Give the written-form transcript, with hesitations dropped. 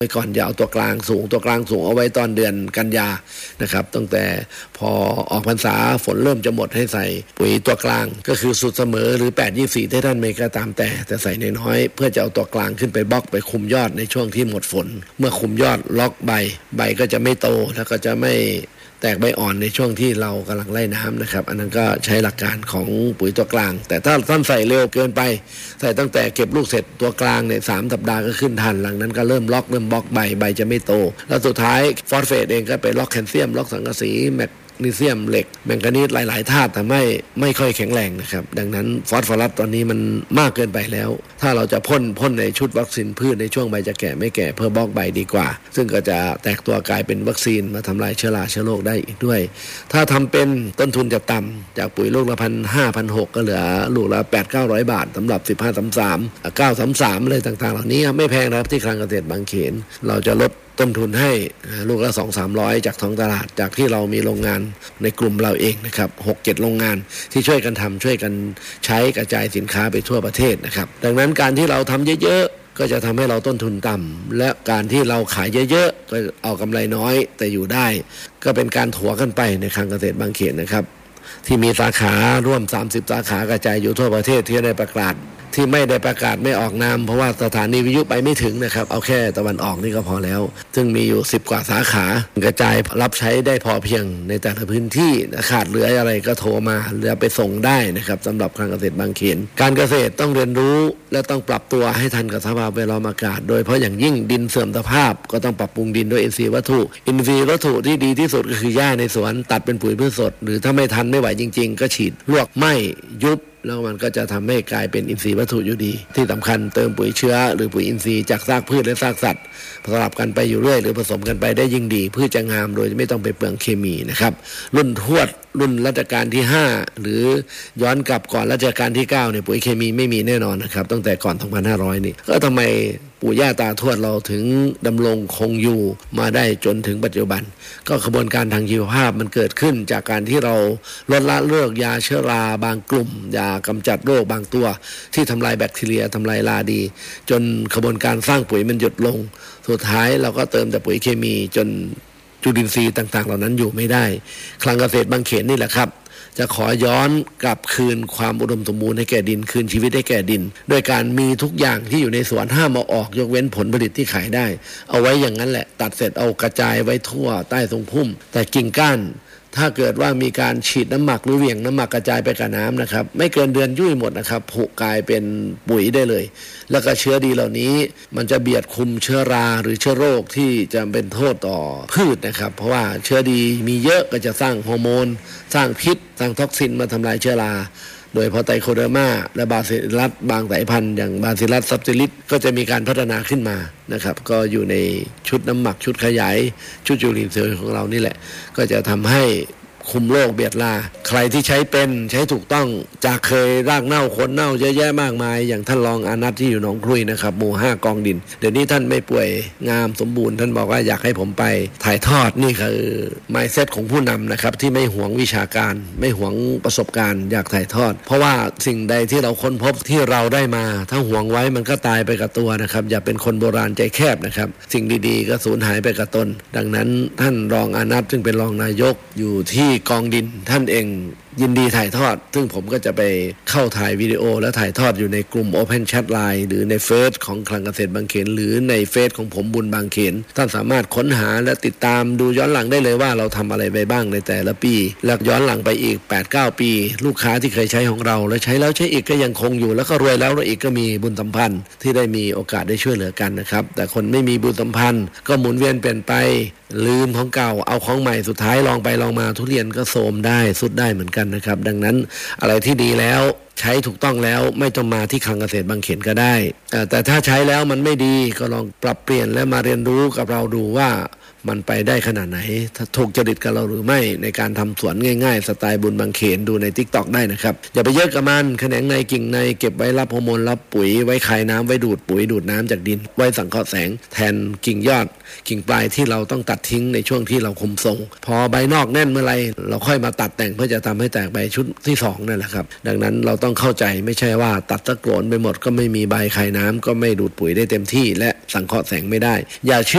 ก่อนอย่าเอาตัวกลางสูงเอาไว้ตอนเดือนกันยานะครับตั้งแต่พอออกพรรษาฝนเริ่มจะหมดให้ใส่ปุ๋ยตัวกลางก็คือสูตรเสมอหรือ8-24ที่ท่านไม่ก็ตามแต่ใส่น้อยๆเพื่อจะเอาตัวกลางขึ้นไปบล็อกไปคุมยอดในช่วงที่หมดฝนเมื่อคุมยอดล็อกใบก็จะไม่โตแล้วก็จะไม่แตกใบอ่อนในช่วงที่เรากำลังไล่น้ำนะครับอันนั้นก็ใช้หลักการของปุ๋ยตัวกลางแต่ถ้าท่านใส่เร็วเกินไปใส่ตั้งแต่เก็บลูกเสร็จตัวกลางเนี่ย3 สัปดาห์ก็ขึ้นทันหลังนั้นก็เริ่มล็อกเริ่มบล็อกใบจะไม่โตแล้วสุดท้ายฟอสเฟตเองก็ไปล็อกแคลเซียมล็อกสังกะสีแมกนีเซียมเหล็กแมงกานีสหลายๆธาตุทำให้ไม่ค่อยแข็งแรงนะครับดังนั้นฟอสฟอรัสตอนนี้มันมากเกินไปแล้วถ้าเราจะพ่นในชุดวัคซีนพืชในช่วงใบจะแก่ไม่แก่เพื่อบล็อกใบดีกว่าซึ่งก็จะแตกตัวกลายเป็นวัคซีนมาทำลายเชื้อราเชื้อโรคได้อีกด้วยถ้าทำเป็นต้นทุนจะต่ำจากปุ๋ยลูกละ1,500-1,600ก็เหลือลูกละ800-900 บาทสำหรับ1533 933อะไรต่างๆเหล่านี้ไม่แพงนะครับที่คลังเกษตรบางเขนเราจะลดต้นทุนให้ลูกละ 200-300 จากท้องตลาดจากที่เรามีโรงงานในกลุ่มเราเองนะครับ 6-7 โรงงานที่ช่วยกันทำช่วยกันใช้กระจายสินค้าไปทั่วประเทศนะครับดังนั้นการที่เราทำเยอะๆก็จะทำให้เราต้นทุนต่ำและการที่เราขายเยอะๆก็เอากำไรน้อยแต่อยู่ได้ก็เป็นการถัวกันไปในคลังเกษตรบางเขนนะครับที่มีสาขาร่วม30 สาขากระจายอยู่ทั่วประเทศที่ได้ประกาศที่ไม่ได้ประกาศไม่ออกนามเพราะว่าสถานีวิทยุไปไม่ถึงนะครับเอาแค่ตะวันออกนี่ก็พอแล้วซึ่งมีอยู่10 กว่าสาขากระจายรับใช้ได้พอเพียงในแต่ละพื้นที่ขาดเหลืออะไรก็โทรมาหรือไปส่งได้นะครับสำหรับคลังเกษตรบางเขนการเกษตรต้องเรียนรู้และต้องปรับตัวให้ทันกับสภาพแวดล้อมอากาศโดยเพราะอย่างยิ่งดินเสื่อมสภาพก็ต้องปรับปรุงดินด้วยอินทรีย์วัตถุที่ดีที่สุดก็คือหญ้าในสวนตัดเป็นปุ๋ยพืชสดหรือถ้าไม่ทันไม่ไหวจริงๆก็ฉีดลวกไหม้ยุบแล้วมันก็จะทำให้กลายเป็นอินทรีย์วัตถุอยู่ดีที่สำคัญเติมปุ๋ยเชื้อหรือปุ๋ยอินทรีย์จากซากพืชและซากสัตว์สลับกันไปอยู่เรื่อยหรือผสมกันไปได้ยิ่งดีพืชจะงามโดยไม่ต้องไปเปลืองเคมีนะครับรุ่นทวดรุ่นรัชกาลที่5หรือย้อนกลับก่อนรัชกาลที่9เนี่ยปุ๋ยเคมีไม่มีแน่นอนนะครับตั้งแต่ก่อน2500นี่ก็ทำไมปู่ย่าตาทวดเราถึงดำรงคงอยู่มาได้จนถึงปัจจุบันก็กระบวนการทางชีวภาพมันเกิดขึ้นจากการที่เราลดละเลิกยาเชื้อราบางกลุ่มยากำจัดโรคบางตัวที่ทำลายแบคทีเรียทำลายราดีจนกระบวนการสร้างปุ๋ยมันหยุดลงสุดท้ายเราก็เติมแต่ปุ๋ยเคมีจนจุลินทรีย์ต่างๆเหล่านั้นอยู่ไม่ได้คลังเกษตรบางเขนนี่แหละครับจะขอย้อนกลับคืนความอุดมสมบูรณ์ให้แก่ดินคืนชีวิตให้แก่ดินโดยการมีทุกอย่างที่อยู่ในสวนห้ามเอาออกยกเว้นผลผลิตที่ขายได้เอาไว้อย่างนั้นแหละตัดเสร็จเอากระจายไว้ทั่วใต้ทรงพุ่มแต่กิ่งก้านถ้าเกิดว่ามีการฉีดน้ำหมักหรือเหวี่ยงน้ำหมักกระจายไปกับน้ำนะครับไม่เกินเดือนยุ่ยหมดนะครับผุกลายเป็นปุ๋ยได้เลยแล้วก็เชื้อดีเหล่านี้มันจะเบียดคุมเชื้อราหรือเชื้อโรคที่จะเป็นโทษต่อพืชนะครับเพราะว่าเชื้อดีมีเยอะก็จะสร้างฮอร์โมนสร้างพิษสร้างท็อกซินมาทำลายเชื้อราโดยพอไตโคเดอร์มาและบาซิลัสบางสายพันธุ์อย่างบาซิลัสซับซิลิสก็จะมีการพัฒนาขึ้นมานะครับก็อยู่ในชุดน้ำหมักชุดขยายชุดจุลินทรีย์ของเรานี่แหละก็จะทำให้คุมโรคเบียดราใครที่ใช้เป็นใช้ถูกต้องจากเคยรากเน่าคนเน่าเยอะแยะมากมายอย่างท่านรองอานัทที่อยู่หนองครุยนะครับหมู่5กองดินเดี๋ยวนี้ท่านไม่ป่วยงามสมบูรณ์ท่านบอกว่าอยากให้ผมไปถ่ายทอดนี่คือ mindset ของผู้นำนะครับที่ไม่หวงวิชาการไม่หวงประสบการณ์อยากถ่ายทอดเพราะว่าสิ่งใดที่เราค้นพบที่เราได้มาถ้าหวงไว้มันก็ตายไปกับตัวนะครับอย่าเป็นคนโบราณใจแคบนะครับสิ่งดีๆก็สูญหายไปกับตนดังนั้นท่านรองอานัทซึ่งเป็นรองนายกอยู่ที่กองดินท่านเองยินดีถ่ายทอดซึ่งผมก็จะไปเข้าถ่ายวิดีโอและถ่ายทอดอยู่ในกลุ่ม Open Chat Line หรือในเฟซของคลังเกษตรบางเขนหรือในเฟซของผมบุญบางเขนท่านสามารถค้นหาและติดตามดูย้อนหลังได้เลยว่าเราทำอะไรไปบ้างในแต่ละปีแล้วย้อนหลังไปอีก 8-9 ปีลูกค้าที่เคยใช้ของเราและใช้แล้วใช้อีกก็ยังคงอยู่แล้วก็รวยแล้วอีกก็มีบุญสัมพันธ์ที่ได้มีโอกาสได้ช่วยเหลือกันนะครับแต่คนไม่มีบุญสัมพันธ์ก็หมุนเวียนเปลี่ยนไปลืมของเก่าเอาของใหม่สุดท้ายลองไปลองมาทุเรียนก็โทรมได้สุดได้เหมือนกันนะครับดังนั้นอะไรที่ดีแล้วใช้ถูกต้องแล้วไม่ต้องมาที่คลังเกษตรบางเขนก็ได้แต่ถ้าใช้แล้วมันไม่ดีก็ลองปรับเปลี่ยนและมาเรียนรู้กับเราดูว่ามันไปได้ขนาดไหนถ้าถูกจริตกับเราหรือไม่ในการทำสวนง่ายๆสไตล์บุญบางเขนดูใน TikTok ได้นะครับอย่าไปเยอะกับมันแขนงในกิ่งในเก็บไว้รับฮอร์โมนรับปุ๋ยไว้คายน้ำไว้ดูดปุ๋ยดูดน้ำจากดินไว้สังเคราะห์แสงแทนกิ่งยอดกิ่งปลายที่เราต้องตัดทิ้งในช่วงที่เราคุมทรงพอใบนอกแน่นเมื่อไรเราค่อยมาตัดแต่งเพื่อจะทำให้แตกใบชุดที่2นั่นแหละครับดังนั้นเราต้องเข้าใจไม่ใช่ว่าตัดตะโกนไปหมดก็ไม่มีใบคายน้ำก็ไม่ดูดปุ๋ยได้เต็มที่และสังเคราะห์แสงไม่ได้อย่าเชื่อ